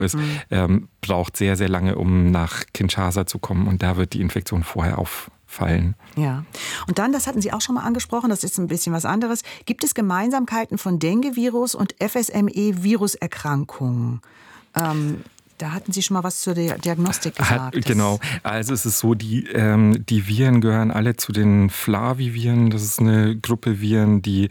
ist, braucht sehr, sehr lange, um nach Kinshasa zu kommen. Und da wird die Infektion vorher auffallen. Ja. Und dann, das hatten Sie auch schon mal angesprochen, das ist ein bisschen was anderes. Gibt es Gemeinsamkeiten von Dengue-Virus und FSME-Viruserkrankungen? Da hatten Sie schon mal was zur Diagnostik gesagt. Genau. Also es ist so, die Viren gehören alle zu den Flaviviren. Das ist eine Gruppe Viren, die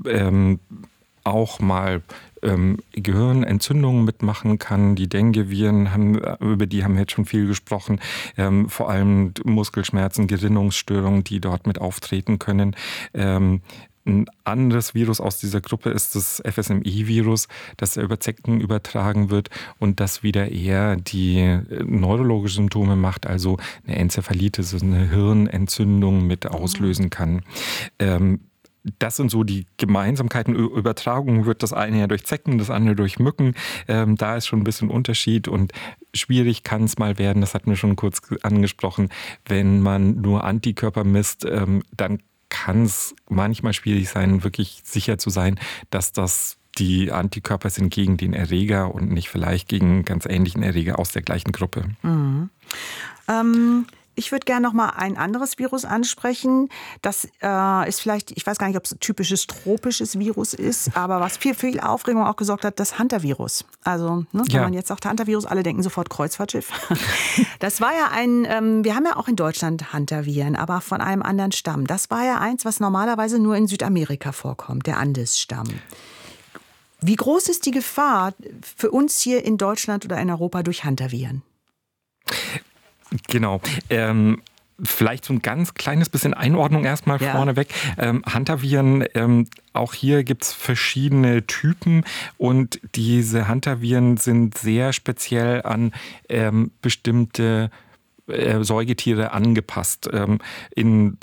auch mal Gehirnentzündungen mitmachen kann. Die Dengue-Viren, über die haben wir jetzt schon viel gesprochen. Vor allem Muskelschmerzen, Gerinnungsstörungen, die dort mit auftreten können. Ein anderes Virus aus dieser Gruppe ist das FSME-Virus, das über Zecken übertragen wird und das wieder eher die neurologische Symptome macht, also eine Enzephalitis, also eine Hirnentzündung mit auslösen kann. Das sind so die Gemeinsamkeiten. Übertragung wird das eine ja durch Zecken, das andere durch Mücken. Da ist schon ein bisschen Unterschied und schwierig kann es mal werden, das hatten wir schon kurz angesprochen, wenn man nur Antikörper misst, dann kann es manchmal schwierig sein, wirklich sicher zu sein, dass das die Antikörper sind gegen den Erreger und nicht vielleicht gegen einen ganz ähnlichen Erreger aus der gleichen Gruppe. Mhm. Ich würde gerne noch mal ein anderes Virus ansprechen. Das ist vielleicht, ich weiß gar nicht, ob es ein typisches tropisches Virus ist, aber was für viel Aufregung auch gesorgt hat, das Hantavirus. Also, wenn man jetzt sagt Hantavirus, alle denken sofort Kreuzfahrtschiff. Das war ja wir haben ja auch in Deutschland Hantaviren, aber von einem anderen Stamm. Das war ja eins, was normalerweise nur in Südamerika vorkommt, der Andesstamm. Wie groß ist die Gefahr für uns hier in Deutschland oder in Europa durch Hantaviren? Genau. Vielleicht so ein ganz kleines bisschen Einordnung erstmal vorneweg. Hantaviren, auch hier gibt es verschiedene Typen und diese Hantaviren sind sehr speziell an bestimmte Säugetiere angepasst und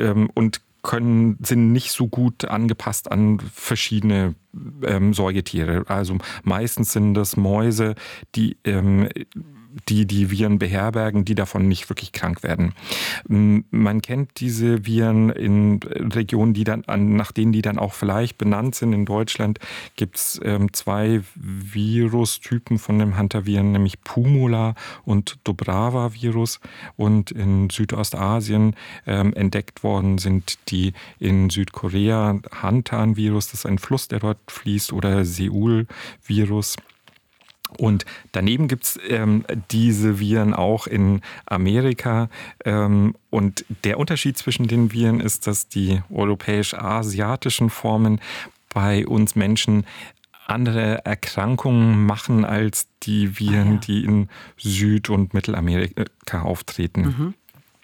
sind nicht so gut angepasst an verschiedene Säugetiere. Also meistens sind das Mäuse, die Viren beherbergen, die davon nicht wirklich krank werden. Man kennt diese Viren in Regionen, nach denen die dann auch vielleicht benannt sind. In Deutschland gibt es 2 Virustypen von dem Hantaviren, nämlich Pumula und Dubrava-Virus. Und in Südostasien entdeckt worden sind die in Südkorea Hantan-Virus, das ist ein Fluss, der dort fließt, oder Seul-Virus. Und daneben gibt es diese Viren auch in Amerika. Und der Unterschied zwischen den Viren ist, dass die europäisch-asiatischen Formen bei uns Menschen andere Erkrankungen machen als die Viren, die in Süd- und Mittelamerika auftreten.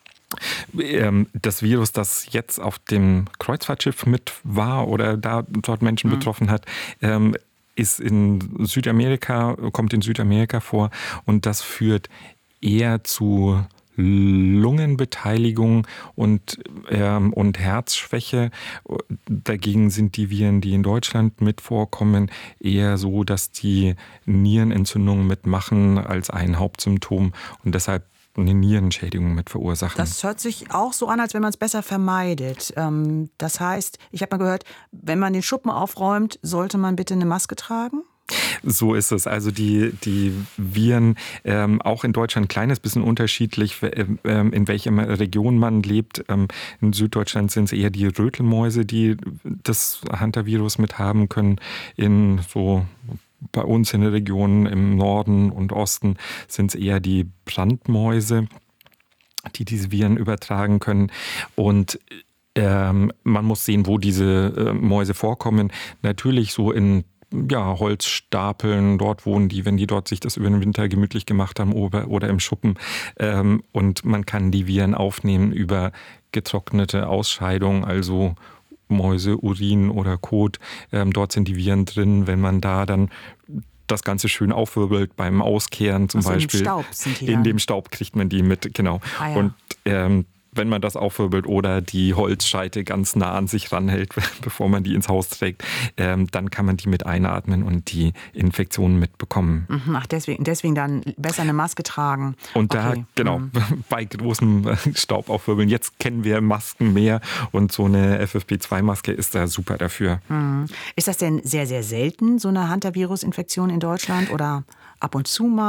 Das Virus, das jetzt auf dem Kreuzfahrtschiff mit war oder dort Menschen betroffen hat, kommt in Südamerika vor und das führt eher zu Lungenbeteiligung und Herzschwäche. Dagegen sind die Viren, die in Deutschland mit vorkommen, eher so, dass die Nierenentzündungen mitmachen als ein Hauptsymptom und deshalb eine Nierenschädigung mit verursachen. Das hört sich auch so an, als wenn man es besser vermeidet. Das heißt, ich habe mal gehört, wenn man den Schuppen aufräumt, sollte man bitte eine Maske tragen? So ist es. Also die Viren, auch in Deutschland ein kleines bisschen unterschiedlich, in welcher Region man lebt. In Süddeutschland sind es eher die Rötelmäuse, die das Hantavirus mit haben können. Bei uns in der Region im Norden und Osten sind es eher die Brandmäuse, die diese Viren übertragen können. Und man muss sehen, wo diese Mäuse vorkommen. Natürlich so in Holzstapeln, dort wohnen die, wenn die dort sich das über den Winter gemütlich gemacht haben oder im Schuppen. Und man kann die Viren aufnehmen über getrocknete Ausscheidung, also Mäuse, Urin oder Kot. Dort sind die Viren drin. Wenn man da dann das Ganze schön aufwirbelt beim Auskehren zum Beispiel. In dem Staub sind die in dem Staub kriegt man die mit, genau. Und wenn wenn man das aufwirbelt oder die Holzscheite ganz nah an sich ranhält, bevor man die ins Haus trägt, dann kann man die mit einatmen und die Infektionen mitbekommen. Ach, deswegen dann besser eine Maske tragen. Und da, genau, bei großem Staubaufwirbeln, jetzt kennen wir Masken mehr und so eine FFP2-Maske ist da super dafür. Ist das denn sehr, sehr selten, so eine Hantavirus-Infektion in Deutschland oder ab und zu mal?